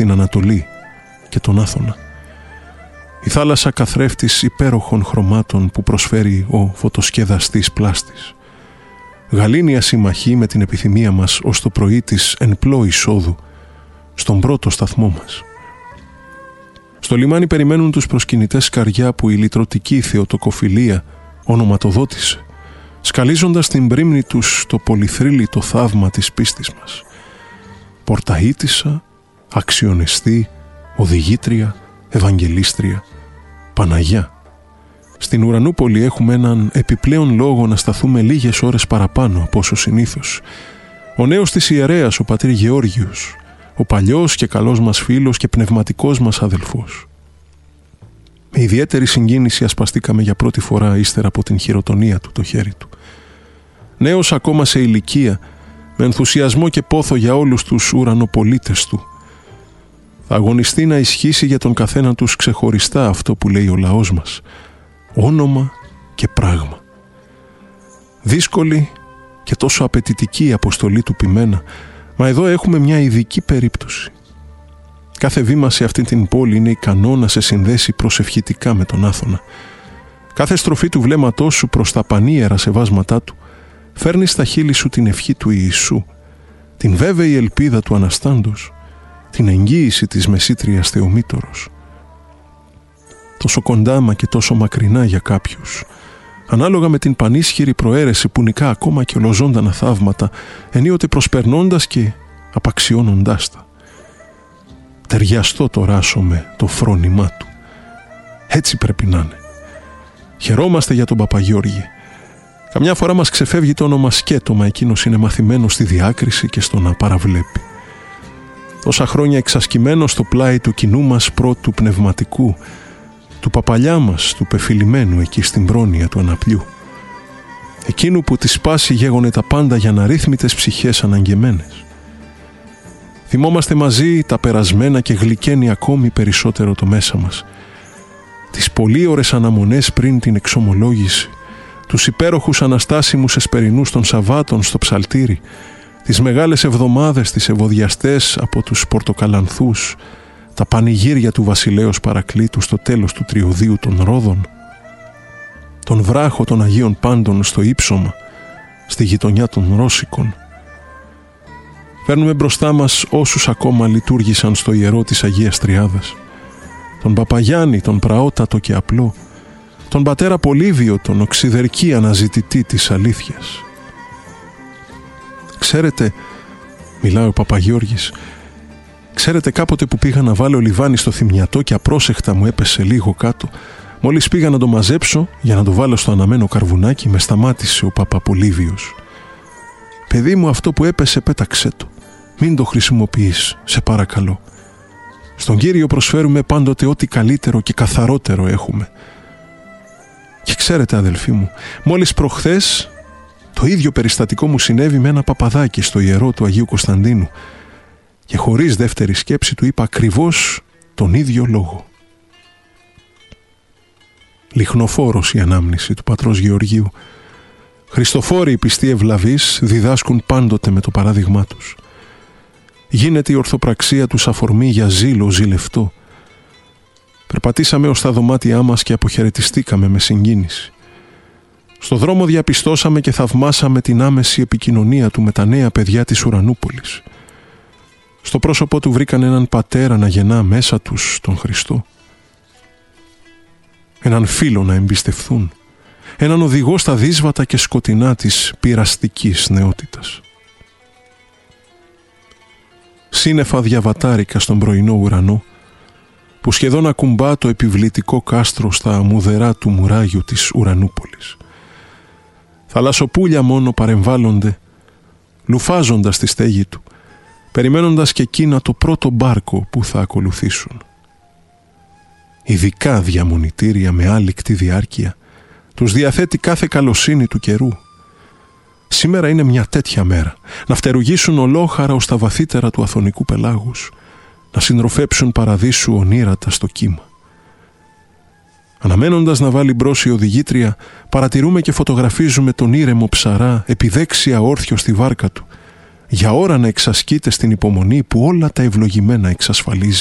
την Ανατολή και τον Άθωνα. Η θάλασσα καθρέφτης υπέροχων χρωμάτων που προσφέρει ο φωτοσκεδαστής πλάστης. Γαλήνια συμμαχή με την επιθυμία μας ως το πρωί της εν πλώ εισόδου στον πρώτο σταθμό μας. Στο λιμάνι περιμένουν τους προσκυνητές σκαριά που η λυτρωτική θεοτοκοφιλία ονοματοδότησε, σκαλίζοντας την πρίμνη τους το πολυθρύλιτο θαύμα της πίστης μας. Πορταΐτισσα, αξιονεστή, οδηγήτρια, ευαγγελίστρια, Παναγιά. Στην Ουρανούπολη έχουμε έναν επιπλέον λόγο να σταθούμε λίγες ώρες παραπάνω από όσο συνήθως. Ο νέος της ιερέας, ο πατήρ Γεώργιος, ο παλιός και καλός μας φίλος και πνευματικός μας αδελφός. Με ιδιαίτερη συγκίνηση ασπαστήκαμε για πρώτη φορά ύστερα από την χειροτονία του το χέρι του. Νέος ακόμα σε ηλικία, με ενθουσιασμό και πόθο για όλους τους ουρανοπολίτες του. Θα αγωνιστεί να ισχύσει για τον καθένα τους ξεχωριστά αυτό που λέει ο λαός μας. Όνομα και πράγμα. Δύσκολη και τόσο απαιτητική η αποστολή του ποιμένα, μα εδώ έχουμε μια ειδική περίπτωση. Κάθε βήμα σε αυτή την πόλη είναι ικανό να σε συνδέσει προσευχητικά με τον Άθωνα. Κάθε στροφή του βλέμματός σου προς τα πανίερα σεβάσματά του φέρνει στα χείλη σου την ευχή του Ιησού, την βέβαιη ελπίδα του Αναστάντος, την εγγύηση της Μεσήτριας Θεομήτωρος. Τόσο κοντά μα και τόσο μακρινά για κάποιους, ανάλογα με την πανίσχυρη προαίρεση που νικά ακόμα και ολοζώντανα θαύματα, ενίοτε προσπερνώντας και απαξιώνοντάς τα. Ταιριαστό το ράσομαι το φρόνημά του. Έτσι πρέπει να είναι. Χαιρόμαστε για τον Παπαγιώργη. Καμιά φορά μας ξεφεύγει το όνομα σκέτο, μα εκείνος είναι μαθημένος στη διάκριση και στο να παραβλέπει. Τόσα χρόνια εξασκημένος στο πλάι του κοινού μας πρώτου πνευματικού, του παπαλιά μας, του πεφυλημένου εκεί στην πρόνοια του Αναπλιού. Εκείνου που τη σπάση γέγονε τα πάντα για αναρρύθμιτες ψυχές αναγκεμένες. Θυμόμαστε μαζί τα περασμένα και γλυκαίνει ακόμη περισσότερο το μέσα μας. Τις πολύ ώρες αναμονές πριν την εξομολόγηση, τους υπέροχους αναστάσιμους εσπερινούς των Σαββάτων στο ψαλτήρι, τις μεγάλες εβδομάδες τις ευωδιαστές από τους Πορτοκαλανθούς, τα πανηγύρια του βασιλέως Παρακλήτου στο τέλος του τριωδίου των Ρόδων, τον βράχο των Αγίων Πάντων στο Ύψωμα, στη γειτονιά των Ρώσικων. Φέρνουμε μπροστά μας όσους ακόμα λειτουργήσαν στο ιερό της Αγίας Τριάδας, τον Παπαγιάννη, τον πραότατο και απλό, τον πατέρα Πολύβιο, τον οξυδερκή αναζητητή της αλήθειας. Ξέρετε, μιλάει ο Παπαγιώργης, ξέρετε κάποτε που πήγα να βάλω λιβάνι στο θυμιατό και απρόσεχτα μου έπεσε λίγο κάτω. Μόλις πήγα να το μαζέψω για να το βάλω στο αναμένο καρβουνάκι, με σταμάτησε ο Παπαπολύβιος. «Παιδί μου, αυτό που έπεσε πέταξέ το. Μην το χρησιμοποιείς, σε παρακαλώ. Στον Κύριο προσφέρουμε πάντοτε ό,τι καλύτερο και καθαρότερο έχουμε». Και ξέρετε, αδελφοί μου, μόλις προχθές το ίδιο περιστατικό μου συνέβη με ένα παπαδάκι στο ιερό του Αγίου Κωνσταντίνου και χωρίς δεύτερη σκέψη του είπα ακριβώς τον ίδιο λόγο. Λιχνοφόρος η ανάμνηση του πατρός Γεωργίου. Χριστοφόροι οι πιστοί ευλαβείς διδάσκουν πάντοτε με το παράδειγμά τους. Γίνεται η ορθοπραξία τους αφορμή για ζήλο ζηλευτό. Περπατήσαμε ως τα δωμάτια μας και αποχαιρετιστήκαμε με συγκίνηση. Στο δρόμο διαπιστώσαμε και θαυμάσαμε την άμεση επικοινωνία του με τα νέα παιδιά της Ουρανούπολης. Στο πρόσωπό του βρήκαν έναν πατέρα να γεννά μέσα τους τον Χριστό. Έναν φίλο να εμπιστευθούν. Έναν οδηγό στα δύσβατα και σκοτεινά της πειραστικής νεότητας. Σύννεφα διαβατάρικα στον πρωινό ουρανό, που σχεδόν ακουμπά το επιβλητικό κάστρο στα μουδερά του μουράγιου της Ουρανούπολης. Θαλασσοπούλια μόνο παρεμβάλλονται, λουφάζοντας τη στέγη του, περιμένοντας και εκείνα το πρώτο μπάρκο που θα ακολουθήσουν. Ειδικά διαμονητήρια με άλικτη διάρκεια τους διαθέτει κάθε καλοσύνη του καιρού. Σήμερα είναι μια τέτοια μέρα, να φτερουγήσουν ολόχαρα ως τα βαθύτερα του αθωνικού πελάγους, να συντροφέψουν παραδείσου ονείρατα στο κύμα. Αναμένοντας να βάλει μπρος η οδηγήτρια, παρατηρούμε και φωτογραφίζουμε τον ήρεμο ψαρά επιδέξια όρθιο στη βάρκα του, για ώρα να εξασκείτε στην υπομονή που όλα τα ευλογημένα εξασφαλίζει.